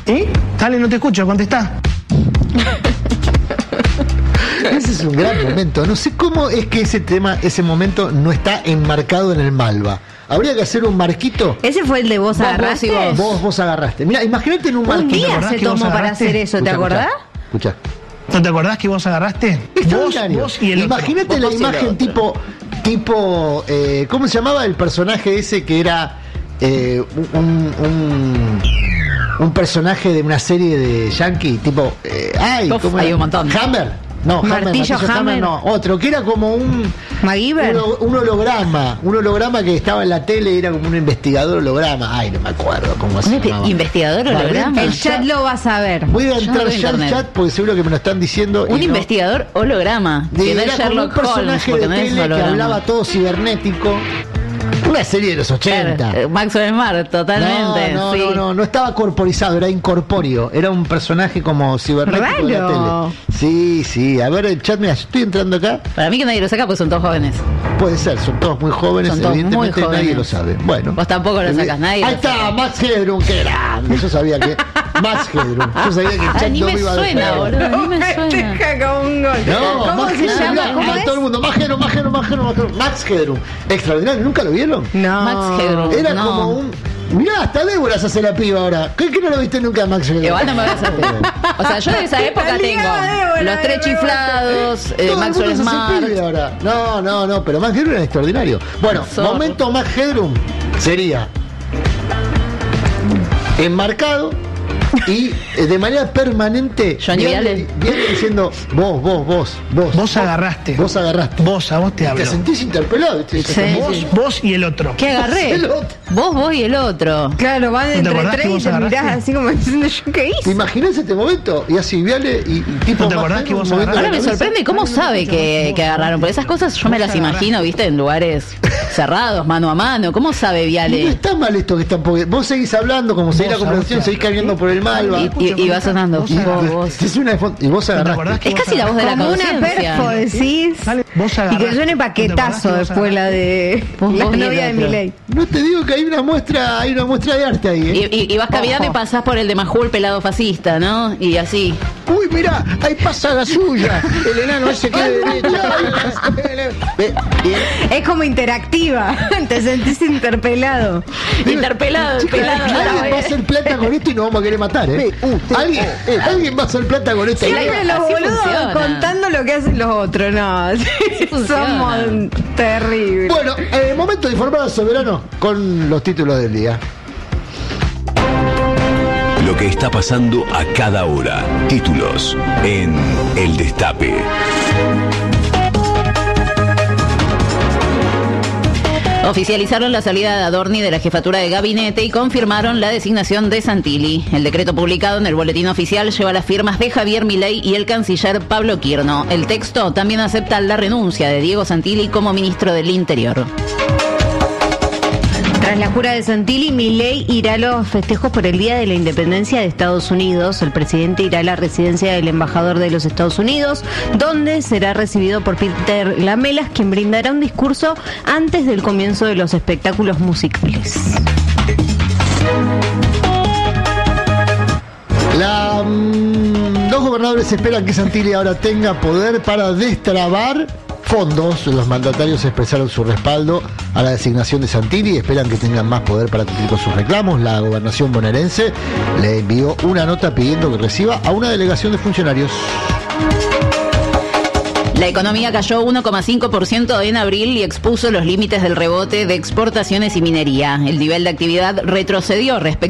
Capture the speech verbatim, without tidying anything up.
¿Y? Dale, no te escucho, contestá. Ese es un gran momento. No sé cómo es que ese tema, ese momento no está enmarcado en el Malva. Habría que hacer un marquito. Ese fue el de vos, Vos, agarraste. vos, vos, vos agarraste. Mira, imagínate en un Un marquito. día se que vos tomó para agarraste? hacer eso, ¿te acordás? Escucha. ¿No te acordás que vos agarraste? Vos, Extraordinario. vos y el Imagínate otro. la Vos y el imagen otro. tipo, tipo, eh, ¿cómo se llamaba el personaje ese que era eh, un, un, un personaje de una serie de Yankee, tipo, eh, ay, Uf, ¿cómo hay era? un montón. Hammer. No, Hammer, Martillo Martillo Hammer. no, otro, que era como un, MacGyver. un, un holograma, un holograma que estaba en la tele y era como un investigador holograma. Ay, no me acuerdo cómo se ¿Un llamaba. investigador Vale, holograma? El chat lo vas a ver. Voy a Yo no entrar veo ya al internet. chat porque seguro que me lo están diciendo. Un y no- investigador holograma. de- Que no es era como un Sherlock Holmes, personaje porque de no es tele que holograma. hablaba todo cibernético. Una serie de los ochenta. Claro, eh, Maxwell Smart, totalmente. No, no, sí. no, no, no estaba corporizado, era incorpóreo. Era un personaje como cibernético de la Raro. tele. Sí, sí. A ver, el chat, mira, yo estoy entrando acá. Para mí que nadie lo saca porque son todos jóvenes. Puede ser, son todos muy jóvenes, Son todos muy evidentemente jóvenes. nadie lo sabe. Bueno. Vos tampoco lo Evi- sacas, nadie Ahí lo está, saca. Max Headroom, qué grande. Yo sabía que. Max Headroom. Yo sabía que el Ah, chat ni no me me iba a suena, dejar. boludo, ni me suena. Deja como un gol. No, ¿Cómo Max se Headroom, llama? mirá, ¿Cómo ah, es? todo el mundo, Max Headroom, Max Headroom, Max Headroom, Max Headroom. Max Headroom. Extraordinario, ¿nunca lo vieron? No. Max Headroom. Era No. como un. Mirá, hasta Débora se hace la piba ahora. ¿Qué que no lo viste nunca, Max Headroom? Igual no me vas a hacer. O sea, yo de esa época La tengo liga de Débora, los tres de chiflados, eh, Todo el Maxwell mundo se hace pibe Smart. ahora. No, no, no, pero Max Headroom era extraordinario. Bueno, Zorro. momento Max Headroom sería enmarcado y eh, de manera permanente Johnny Viale- Viale diciendo vos, vos, vos, vos. Vos agarraste. Vos agarraste. Vos, a vos te Te hablo. sentís interpelado. ¿viste? Sí. Vos, vos y el otro. ¿Qué agarré? El otro. Vos, vos y el otro. Claro, van ¿No te entre acordás que tres y vos te mirás agarraste? así como diciendo yo qué ¿Te hice. imaginás este momento? Y así, Viale y, y tipo. ¿No te Max acordás que Headroom, vos moviendo la agarraste? Ahora me cabeza. sorprende cómo sabe que, que agarraron, porque esas cosas yo me las imagino, viste, en lugares cerrados, mano a mano. ¿Cómo sabe Y no Viale? está mal esto que están. Porque vos seguís hablando, como seguís la Vos, a conversación, vos te seguís hablo. cayendo por el Malva. Y, y- y va sonando. Vos Vos, agarraste. vos. Te hace una de fondo- y vos ¿No te agarraste. acordás que Es vos casi la voz de la Como una conciencia. perfo, decís. Dale, vos Y que agarraste. suene ¿No te paquetazo acordás que vos después la de Vos, la vos y el novia de otro. Milei. No te digo que hay una muestra, hay una muestra de arte ahí, Y, ¿eh? y- y vas caminando Ojo. y pasás por el de Majul pelado fascista, ¿no? Y así. Uy, mirá, ahí pasa la suya. El enano ese que de derecha. Ve, bien. Es como interactiva. Te sentís interpelado. Interpelado, pelado. Alguien va a hacer plata con esto y nos vamos a querer matar, ¿eh? Alguien, alguien va a hacer plata con esto. Siempre así los boludos funciona. contando lo que hacen los otros. No, funciona. somos terribles. Bueno, eh, momento de informar al soberano con los títulos del día. Lo que está pasando a cada hora. Títulos en El Destape. Oficializaron la salida de Adorni de la jefatura de gabinete y confirmaron la designación de Santilli. El decreto publicado en el boletín oficial lleva las firmas de Javier Milei y el canciller Pablo Quirno. El texto también acepta la renuncia de Diego Santilli como ministro del Interior. Tras la jura de Santilli, Milei irá a los festejos por el Día de la Independencia de Estados Unidos. El presidente irá a la residencia del embajador de los Estados Unidos, donde será recibido por Peter Lamelas, quien brindará un discurso antes del comienzo de los espectáculos musicales. La, mm, los gobernadores esperan que Santilli ahora tenga poder para destrabar fondos. Los mandatarios expresaron su respaldo a la designación de Santilli y esperan que tengan más poder para cumplir con sus reclamos. La gobernación bonaerense le envió una nota pidiendo que reciba a una delegación de funcionarios. La economía cayó uno coma cinco por ciento en abril y expuso los límites del rebote de exportaciones y minería. El nivel de actividad retrocedió respecto